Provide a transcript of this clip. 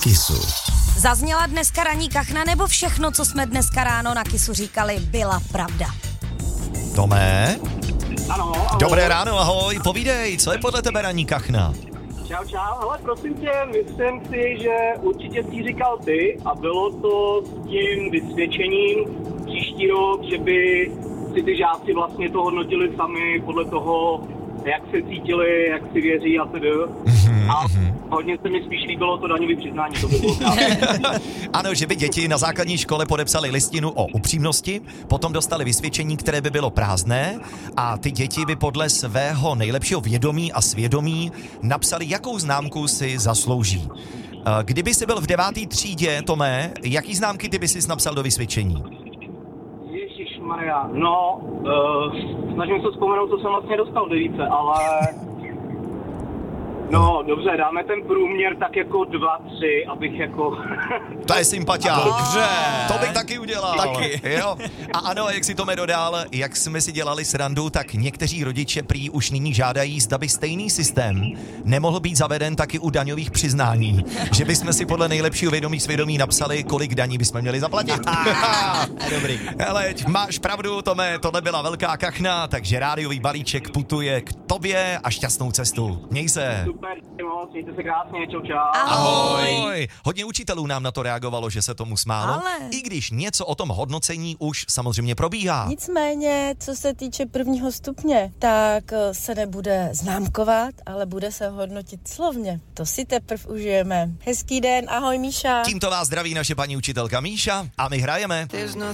Kissu. Zazněla dneska ranní kachna, nebo všechno, co jsme dneska ráno na Kissu říkali, byla pravda? Tomé? Ano, ahoj. Dobré ráno, ahoj, povídej, co je podle tebe ranní kachna? Čau, hele, prosím tě, myslím si, že určitě jsi říkal ty a bylo to s tím vysvědčením příští rok, že by si ty žáci vlastně to hodnotili sami podle toho, jak se cítili, jak si věří a tedy. A hodně se mi spíš líbilo to daňové přiznání, to by bylo Ano, že by děti na základní škole podepsali listinu o upřímnosti, potom dostali vysvědčení, které by bylo prázdné a ty děti by podle svého nejlepšího vědomí a svědomí napsali, jakou známku si zaslouží. Kdyby jsi byl v 9. třídě, Tomé, jaký známky ty by jsi napsal do vysvědčení? Ježišmarja, no, snažím se vzpomenout, co jsem vlastně dostal do více, ale... No, dobře, dáme ten průměr tak jako 2-3, abych jako... To je sympatiák. Dobře. To bych taky udělal. Taky. Jo. A ano, jak si Tome dodal, jak jsme si dělali srandu, tak někteří rodiče prý už nyní žádají, zda by stejný systém nemohl být zaveden taky u daňových přiznání. Že bychom si podle nejlepšího vědomí svědomí napsali, kolik daní bychom měli zaplatit. Dobrý. Hele, máš pravdu, Tome, tohle byla velká kachna, takže rádiový balíček putuje k tobě a šťastnou cestu. Měj se. Super, moc, mějte se krásně, čau. Ahoj. Hodně učitelů nám na to reagovalo, že se tomu smálo, Ale. i když něco o tom hodnocení už samozřejmě probíhá. Nicméně, co se týče prvního stupně, tak se nebude známkovat, ale bude se hodnotit slovně. To si teprv užijeme. Hezký den, ahoj Míša. Tímto vás zdraví naše paní učitelka Míša a my hrajeme.